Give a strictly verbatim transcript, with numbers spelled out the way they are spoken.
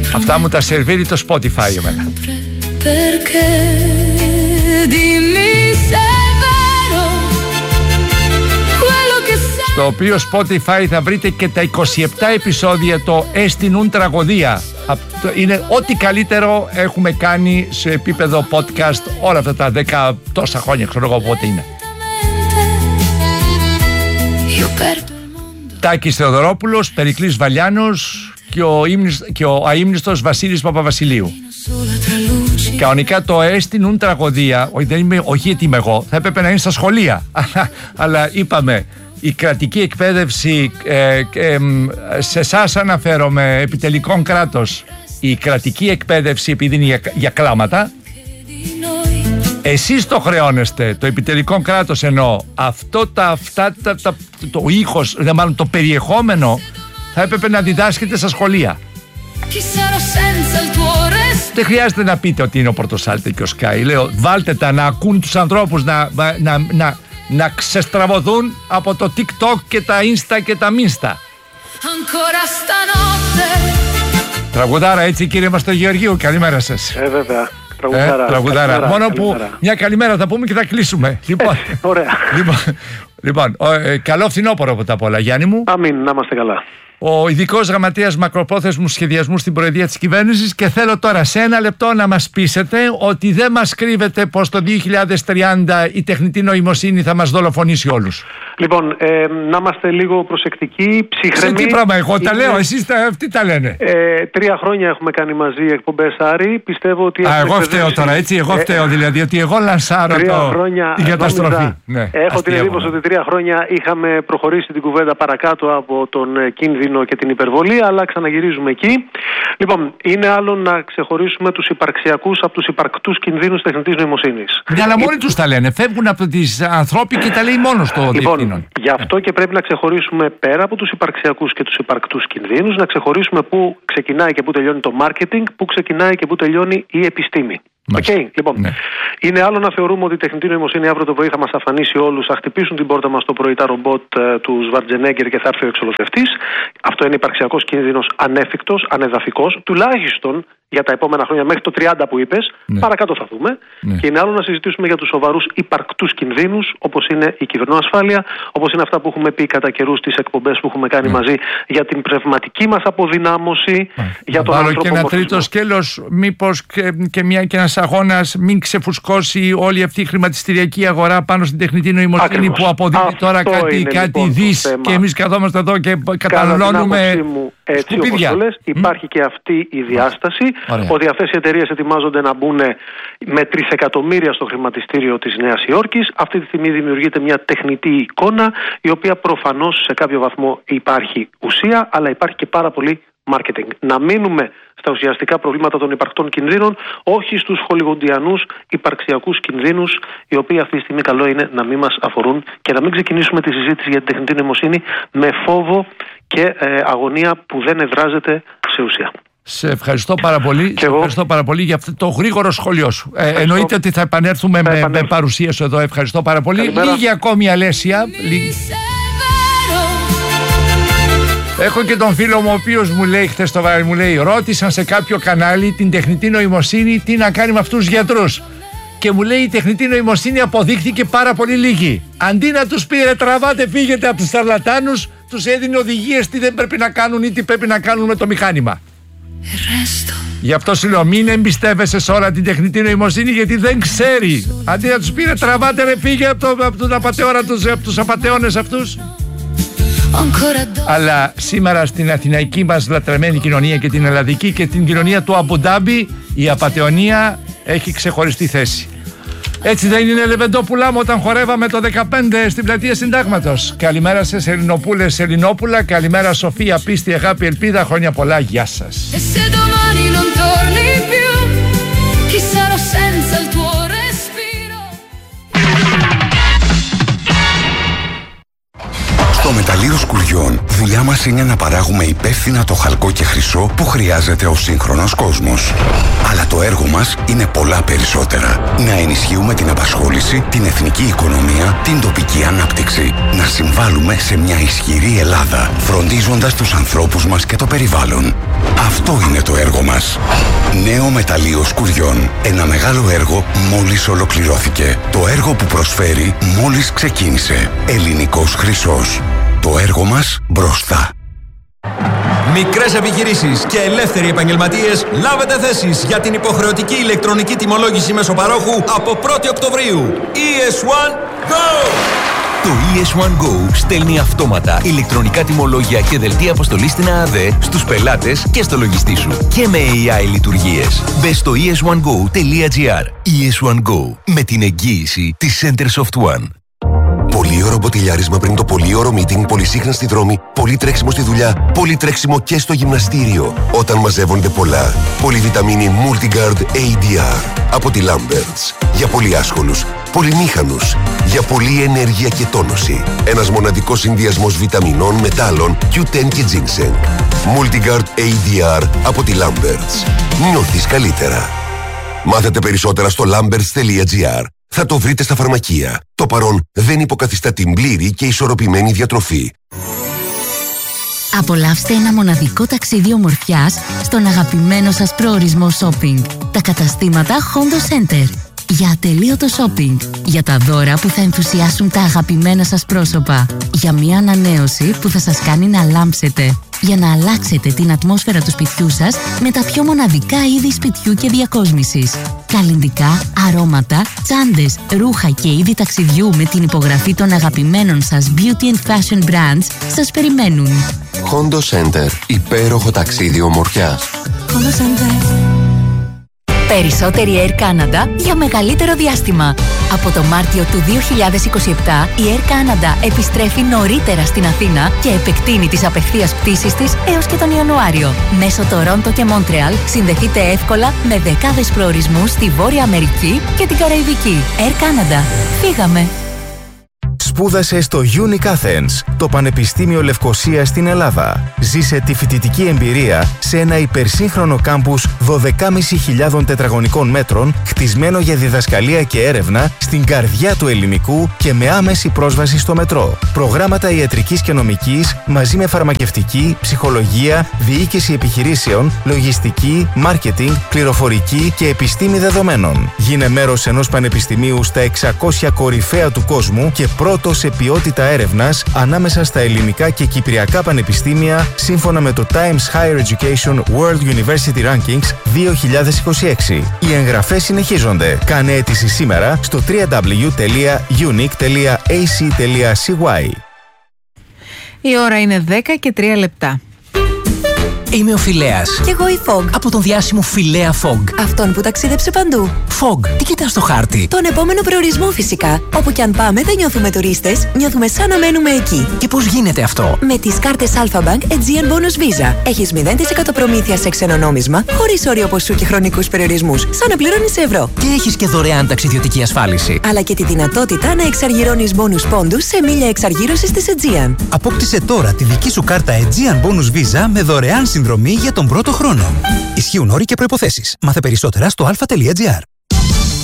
Αυτά μου τα σερβίρει το Spotify εμένα. Στο οποίο Spotify θα βρείτε και τα είκοσι επτά επεισόδια, το Έστεινουν τραγωδία. Είναι ό,τι καλύτερο έχουμε κάνει σε επίπεδο podcast όλα αυτά τα δέκα τόσα χρόνια, ξέρω εγώ πότε είναι. Τάκης Θεοδωρόπουλος, Περικλής Βαλιάνος και ο, ύμνης, και ο αείμνηστος Βασίλης Παπαβασιλείου. Κανονικά το Έστεινουν τραγωδία, όχι, δεν είμαι, όχι γιατί είμαι εγώ, θα έπρεπε να είναι στα σχολεία. Αλλά είπαμε, η κρατική εκπαίδευση, ε, ε, σε εσάς αναφέρομαι, επιτελικών κράτος, η κρατική εκπαίδευση επειδή είναι για, για κλάματα, εσείς το χρεώνεστε, το επιτελικό κράτος εννοώ, αυτό τα, αυτά, τα, τα, το ήχος, μάλλον το περιεχόμενο θα έπρεπε να διδάσκεται στα σχολεία. Δεν χρειάζεται να πείτε ότι είναι ο Πορτοσάλτε και ο Sky. Λέω, βάλτε τα να ακούν τους ανθρώπους να, να, να, να ξεστραβωθούν από το TikTok και τα Insta και τα Minsta. Τραγουδάρα έτσι, κύριε Μαστογεωργίου, καλημέρα σας. Ε, βέβαια. Τραγουδάρα. Ε, τραγουδάρα. Καλημέρα, Μόνο καλημέρα. Που μια καλημέρα θα πούμε και θα κλείσουμε. Λοιπόν, ωραία. Λοιπόν, λοιπόν ο, ε, καλό φθινόπωρο από τα πολλά, Γιάννη μου. Αμήν, να είμαστε καλά. Ο ειδικός γραμματέας μακροπρόθεσμου σχεδιασμού στην προεδρία της κυβέρνησης, και θέλω τώρα σε ένα λεπτό να μας πείσετε ότι δεν μας κρύβεται πως το δύο χιλιάδες τριάντα η τεχνητή νοημοσύνη θα μας δολοφονήσει όλους. Λοιπόν, ε, να είμαστε λίγο προσεκτικοί, ψυχρεμοί. Σε τι πράγμα, εγώ τα είναι... λέω, εσείς τα, αυτοί τα λένε. Ε, τρία χρόνια έχουμε κάνει μαζί εκπομπές, Άρη. Πιστεύω ότι... Α, εγώ φταίω τώρα, έτσι, εγώ ε, φταίω δηλαδή, ότι εγώ λανσάρω το, χρόνια, την καταστροφή. Ναι, έχω την εντύπωση ότι τρία χρόνια είχαμε προχωρήσει την κουβέντα παρακάτω από τον κίνδυνο και την υπερβολή, αλλά ξαναγυρίζουμε εκεί. Λοιπόν, είναι άλλο να ξεχωρίσουμε τους υπαρξιακούς από τους υπαρκτούς κινδύνους τεχνητής νοημοσύνης. Ναι, αλλά μόνοι τους τα λένε, φεύγουν από τις ανθρώποι και τα λέει μόνος το λοιπόν, διευθύνων. Γι' αυτό και πρέπει να ξεχωρίσουμε πέρα από τους υπαρξιακούς και τους υπαρκτούς κινδύνους, να ξεχωρίσουμε πού ξεκινάει και πού τελειώνει το marketing, πού ξεκινάει και πού τελειώνει η επιστήμη. Okay, λοιπόν, ναι. Είναι άλλο να θεωρούμε ότι η τεχνητή νοημοσύνη αύριο το πρωί θα μας αφανίσει όλους, θα χτυπήσουν την πόρτα μας το πρωί τα ρομπότ ε, του Σβαρτζενέγκερ και θα έρθει ο εξολοθρευτής. Αυτό είναι υπαρξιακός κίνδυνος ανέφικτος, ανεδαφικός, τουλάχιστον για τα επόμενα χρόνια μέχρι το τριάντα που είπες, ναι. Παρακάτω θα δούμε. Ναι. Και είναι άλλο να συζητήσουμε για τους σοβαρούς υπαρκτούς κινδύνους, όπως είναι η κυβερνοασφάλεια, όπως είναι αυτά που έχουμε πει κατά καιρούς στις εκπομπές που έχουμε κάνει ναι. μαζί για την πνευματική μας αποδυνάμωση, ναι. για τον ανθρωπομορφισμό. Και ένα τρίτο σκέλος, μήπως και, και, μια, και ένας αγώνας μην ξεφουσκώσει όλη αυτή η χρηματιστηριακή αγορά πάνω στην τεχνητή νοημοσύνη. Ακριβώς. Που αποδίδει τώρα κάτι, κάτι λοιπόν δις και εμείς καθόμαστε εδώ και καταναλώνουμε σκουπίδια. Υπάρχει και αυτή η διάσταση. Ωραία. Ότι αυτές οι εταιρείες ετοιμάζονται να μπουν με τρισεκατομμύρια στο χρηματιστήριο της Νέας Υόρκης. Αυτή τη στιγμή δημιουργείται μια τεχνητή εικόνα, η οποία προφανώς σε κάποιο βαθμό υπάρχει ουσία, αλλά υπάρχει και πάρα πολύ marketing. Να μείνουμε στα ουσιαστικά προβλήματα των υπαρκτών κινδύνων, όχι στους χολιγοντιανούς υπαρξιακούς κινδύνους, οι οποίοι αυτή τη στιγμή καλό είναι να μην μας αφορούν και να μην ξεκινήσουμε τη συζήτηση για την τεχνητή νοημοσύνη με φόβο και ε, αγωνία που δεν εδράζεται σε ουσία. Σε ευχαριστώ πάρα πολύ. Σε ευχαριστώ πάρα πολύ για αυτό το γρήγορο σχόλιο σου. Ε, εννοείται ότι θα επανέλθουμε θα με, με παρουσία σου εδώ. Ευχαριστώ πάρα πολύ. Καλημέρα. Λίγη ακόμη Αλέσια. Λίγη. Έχω και τον φίλο μου ο οποίος μου λέει χθες το βράδυ, μου λέει, ρώτησαν σε κάποιο κανάλι την τεχνητή νοημοσύνη τι να κάνει με αυτούς τους γιατρούς. Και μου λέει η τεχνητή νοημοσύνη αποδείχθηκε πάρα πολύ λίγη. Αντί να τους πει ρε τραβάτε φύγετε από τους σαρλατάνους, τους έδινε οδηγίες τι δεν πρέπει να κάνουν ή τι πρέπει να κάνουν με το μηχάνημα. Γι' αυτό σου λέω μην εμπιστεύεσαι σε όλα την τεχνητή νοημοσύνη, γιατί δεν ξέρει. Αντί να τους πει ρε τραβάτε ρε φύγε από, το, από, τον απατεώνα, τους, από τους απατεώνες αυτούς. Αλλά σήμερα στην αθηναϊκή μας λατρεμένη κοινωνία και την ελλαδική και την κοινωνία του Αμπουντάμπι η απατεωνία έχει ξεχωριστή θέση. Έτσι δεν είναι, Λεβεντόπουλά μου, όταν χορεύαμε το δεκαπέντε στην πλατεία Συντάγματος? Καλημέρα σε Ελληνοπούλες, Ελληνόπουλα. Καλημέρα Σοφία, πίστη, αγάπη, ελπίδα. Χρόνια πολλά, γεια σας. Στο μεταλλείο σκουριών, δουλειά μας είναι να παράγουμε υπεύθυνα το χαλκό και χρυσό που χρειάζεται ο σύγχρονος κόσμος. Αλλά το έργο μας είναι πολλά περισσότερα. Να ενισχύουμε την απασχόληση, την εθνική οικονομία, την τοπική ανάπτυξη. Να συμβάλλουμε σε μια ισχυρή Ελλάδα, φροντίζοντας τους ανθρώπους μας και το περιβάλλον. Αυτό είναι το έργο μας. Νέο μεταλλείο σκουριών. Ένα μεγάλο έργο μόλις ολοκληρώθηκε. Το έργο που προσφέρει μόλις ξεκίνησε. Ελληνικός χρυσός. Το έργο μας μπροστά. Μικρές επιχειρήσεις και ελεύθεροι επαγγελματίες, λάβετε θέσεις για την υποχρεωτική ηλεκτρονική τιμολόγηση μεσοπαρόχου από πρώτη Οκτωβρίου. ι ες ουάν Go! Το ι ες ουάν Go στέλνει αυτόματα ηλεκτρονικά τιμολόγια και δελτία αποστολής στην ΑΑΔΕ στους πελάτες και στο λογιστή σου. Και με έι άι λειτουργίες. Μπες στο ι ες ουάν γκο τελεία τζι άρ. ι ες ουάν Go. Με την εγγύηση της Centersoft One. Πολύωρο μποτιλιάρισμα πριν το πολύωρο meeting, πολυσύχνα στη δρόμη, πολύ τρέξιμο στη δουλειά, πολύ τρέξιμο και στο γυμναστήριο. Όταν μαζεύονται πολλά. Πολυβιταμίνη Multigard έι ντι αρ από τη Lamberts. Για πολύ άσχολους, πολυμήχανους, για πολλή ενέργεια και τόνωση. Ένας μοναδικός συνδυασμός βιταμινών, μετάλλων, κιου τεν και ginseng. Multigard έι ντι αρ από τη Lamberts. Νιώθεις καλύτερα. Μάθετε περισσότερα στο lamberts τελεία τζι άρ. Θα το βρείτε στα φαρμακεία. Το παρόν δεν υποκαθιστά την πλήρη και ισορροπημένη διατροφή. Απολαύστε ένα μοναδικό ταξίδι ομορφιάς στον αγαπημένο σας προορισμό shopping. Τα καταστήματα Hondo Center. Για ατελείωτο shopping. Για τα δώρα που θα ενθουσιάσουν τα αγαπημένα σας πρόσωπα. Για μια ανανέωση που θα σας κάνει να λάμψετε. Για να αλλάξετε την ατμόσφαιρα του σπιτιού σας με τα πιο μοναδικά είδη σπιτιού και διακόσμησης. Καλλυντικά, αρώματα, τσάντες, ρούχα και είδη ταξιδιού με την υπογραφή των αγαπημένων σας beauty and fashion brands σας περιμένουν. Hondo Center. Υπέροχο ταξίδι ομορφιάς. Hondo Center. Περισσότερη Air Canada για μεγαλύτερο διάστημα. Από το Μάρτιο του δύο χιλιάδες είκοσι επτά η Air Canada επιστρέφει νωρίτερα στην Αθήνα και επεκτείνει τις απευθείας πτήσεις της έως και τον Ιανουάριο. Μέσω Τορόντο και Μόντρεαλ συνδεθείτε εύκολα με δεκάδες προορισμούς στη Βόρεια Αμερική και την Καραϊβική. Air Canada. Φύγαμε! Σπούδασε στο Unique Athens, το Πανεπιστήμιο Λευκωσίας στην Ελλάδα. Ζήσε τη φοιτητική εμπειρία σε ένα υπερσύγχρονο κάμπους δώδεκάμισι χιλιάδων τετραγωνικών μέτρων, χτισμένο για διδασκαλία και έρευνα στην καρδιά του ελληνικού και με άμεση πρόσβαση στο μετρό. Προγράμματα ιατρικής και νομικής μαζί με φαρμακευτική, ψυχολογία, διοίκηση επιχειρήσεων, λογιστική, μάρκετινγκ, πληροφορική και επιστήμη δεδομένων. Γίνε μέρος ενός πανεπιστημίου στα εξακόσια κορυφαία του κόσμου και πρώτο σε ποιότητα έρευνας ανάμεσα στα ελληνικά και κυπριακά πανεπιστήμια σύμφωνα με το Times Higher Education World University Rankings δύο χιλιάδες είκοσι έξι. Οι εγγραφές συνεχίζονται. Κάνε αίτηση σήμερα στο double-u double-u double-u τελεία unique τελεία a c τελεία c y. Η ώρα είναι δέκα και τρία λεπτά. Είμαι ο Φιλέας. Κι εγώ η Fog. Από τον διάσημο Φιλέα Fog. Αυτόν που ταξίδεψε παντού. Fog, τι κοιτάς στο χάρτη? Τον επόμενο προορισμό φυσικά. Όπου κι αν πάμε δεν νιώθουμε τουρίστες, νιώθουμε σαν να μένουμε εκεί. Και πώς γίνεται αυτό? Με τις κάρτες Alpha Bank Aegean Bonus Visa. Έχεις μηδέν τοις εκατό προμήθεια σε ξένο νόμισμα, χωρίς όριο ποσού και χρονικούς περιορισμούς. Σαν να πληρώνεις ευρώ. Και έχεις και δωρεάν ταξιδιωτική ασφάλιση. Αλλά και τη δυνατότητα να εξαργυρώνεις bonus πόντους σε μίλια εξαργύρωσης της Aegean. Απόκτησε τώρα τη δική σου κάρτα Aegean Bonus Visa με δωρεάν συνδρομή για τον πρώτο χρόνο. Ισχύουν όροι και προϋποθέσεις. Μάθε περισσότερα στο αλφα τελεία τζι άρ.